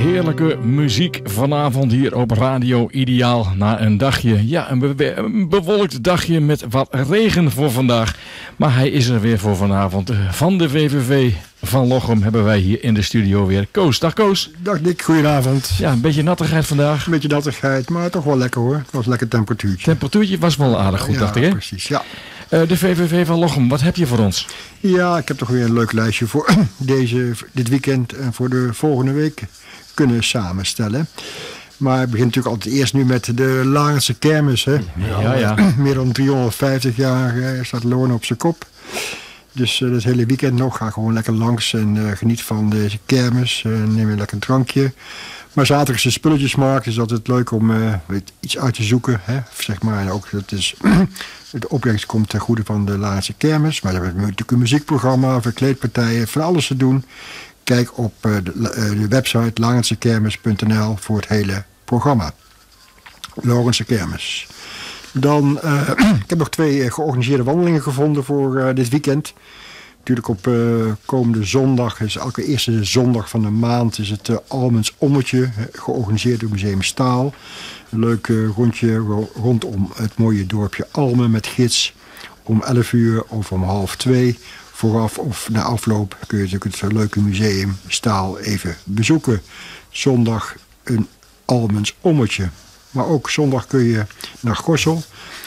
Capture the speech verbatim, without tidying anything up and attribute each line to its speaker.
Speaker 1: heerlijke muziek vanavond hier op Radio Ideaal. Na een dagje, ja, een, be- een bewolkt dagje met wat regen voor vandaag. Maar hij is er weer voor vanavond. Van de V V V van Lochem hebben wij hier in de studio weer Koos. Dag Koos.
Speaker 2: Dag Dick, goedenavond.
Speaker 1: Ja, een beetje nattigheid vandaag.
Speaker 2: Een beetje nattigheid, maar toch wel lekker hoor. Het was een lekker temperatuurtje.
Speaker 1: Temperatuurtje was wel aardig goed,
Speaker 2: ja,
Speaker 1: dacht ik hè?
Speaker 2: Precies, ja.
Speaker 1: Uh, de V V V van Lochem, wat heb je voor ons?
Speaker 2: Ja, ik heb toch weer een leuk lijstje voor deze, dit weekend en voor de volgende week kunnen samenstellen. Maar ik begin natuurlijk altijd eerst nu met de Larense kermis. Hè.
Speaker 1: Ja, ja.
Speaker 2: Meer dan driehonderdvijftig jaar uh, staat Loon op zijn kop. Dus uh, dat hele weekend nog ga gewoon lekker langs en uh, geniet van deze kermis. Uh, neem een lekker drankje. Maar zaterdag is de spulletjesmarkt, dus dat is het leuk om uh, weet, iets uit te zoeken. Hè? Zeg maar. En ook dat is, de opbrengst komt ten goede van de Larense kermis. Maar we hebben natuurlijk een muziekprogramma, verkleedpartijen, van alles te doen. Kijk op uh, de, uh, de website larensekermis punt n l voor het hele programma. Larense Kermis. Dan, uh, ik heb nog twee uh, georganiseerde wandelingen gevonden voor uh, dit weekend. Natuurlijk op uh, komende zondag, is elke eerste zondag van de maand, is het uh, Almens Ommetje, uh, georganiseerd door Museum Staal. Een leuk uh, rondje ro- rondom het mooie dorpje Almen met gids om elf uur of om half twee. Vooraf of na afloop kun je natuurlijk het leuke museum Staal even bezoeken. Zondag een Almens Ommetje. Maar ook zondag kun je naar Gorssel.